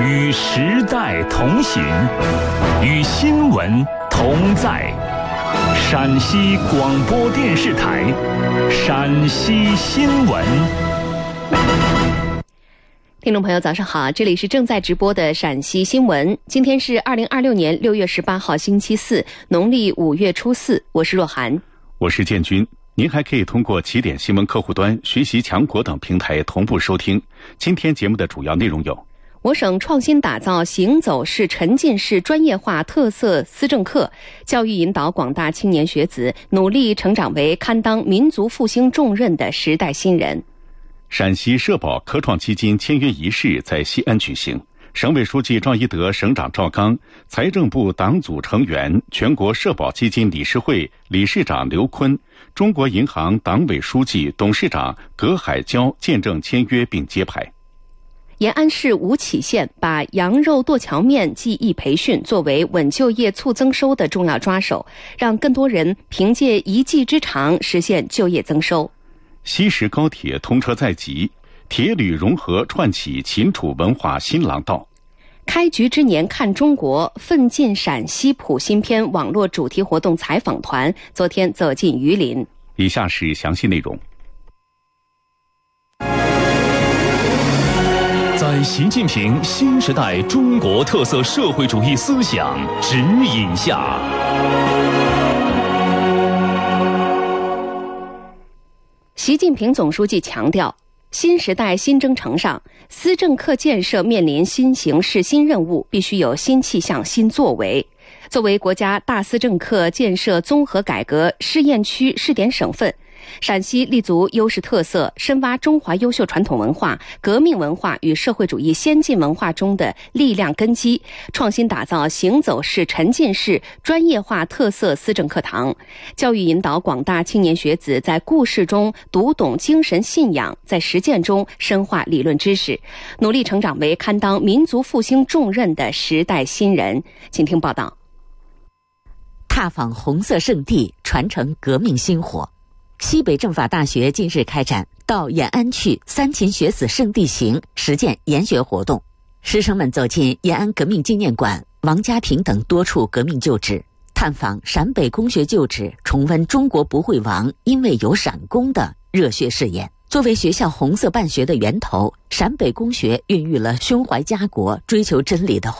与时代同行，与新闻同在。陕西广播电视台陕西新闻。 听众朋友早上好，这里是正在直播的陕西新闻。今天是2026年6月18号星期四，农历5月初4，我是若涵， 我是建军。您还可以通过起点新闻客户端、学习强国等平台同步收听。今天节目的主要内容有： 我省创新打造行走式沉浸式专业化特色思政课，教育引导广大青年学子努力成长为堪当民族复兴重任的时代新人。 陕西社保科创基金签约仪式在西安举行，省委书记赵一德、省长赵刚、财政部党组成员、全国社保基金理事会理事长刘坤、中国银行党委书记、董事长葛海娇见证签约并揭牌。 延安市吴起县把羊肉剁荞面技艺培训作为稳就业促增收的重要抓手，让更多人凭借一技之长实现就业增收。 西石高铁通车在即，铁旅融合串起秦楚文化新廊道。 开局之年看中国，奋进陕西普新篇网络主题活动采访团昨天走进榆林。 以下是详细内容。 在习近平新时代中国特色社会主义思想指引下， 习近平总书记强调，新时代新征程上，思政课建设面临新形势新任务，必须有新气象新作为。作为国家大思政课建设综合改革试验区试点省份，陕西立足优势特色，深挖中华优秀传统文化、革命文化与社会主义先进文化中的力量根基，创新打造行走式沉浸式专业化特色思政课堂，教育引导广大青年学子在故事中读懂精神信仰，在实践中深化理论知识，努力成长为堪当民族复兴重任的时代新人。请听报道。 踏访红色圣地，传承革命薪火。西北政法大学近日开展到延安去三秦学子圣地行实践研学活动，师生们走进延安革命纪念馆、王家坪等多处革命旧址，探访陕北公学旧址，重温中国不会亡，因为有陕公的热血誓言。作为学校红色办学的源头，陕北公学孕育了胸怀家国、追求真理的